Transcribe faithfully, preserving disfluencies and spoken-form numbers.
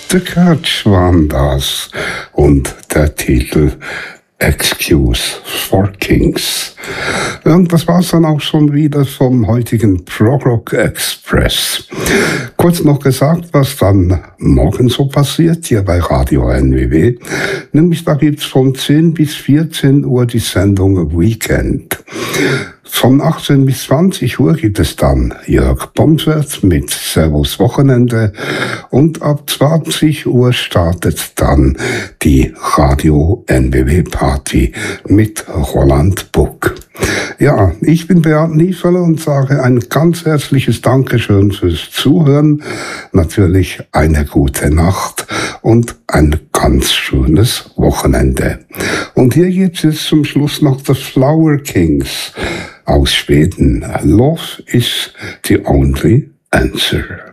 The Catch waren das und der Titel Excuse for Kings. Und das war's dann auch schon wieder vom heutigen Prog-Rock Express. Kurz noch gesagt, was dann morgen so passiert hier bei Radio N W W. Nämlich da gibt's von zehn bis vierzehn Uhr die Sendung Weekend. Von achtzehn bis zwanzig Uhr gibt es dann Jörg Bomswert mit Servus Wochenende und ab zwanzig Uhr startet dann die Radio N W W Party mit Roland Buck. Ja, ich bin Beat Niefeler und sage ein ganz herzliches Dankeschön fürs Zuhören, natürlich eine gute Nacht und ein ganz schönes Wochenende. Und hier gibt es zum Schluss noch The Flower Kings aus Schweden. Love is the only answer.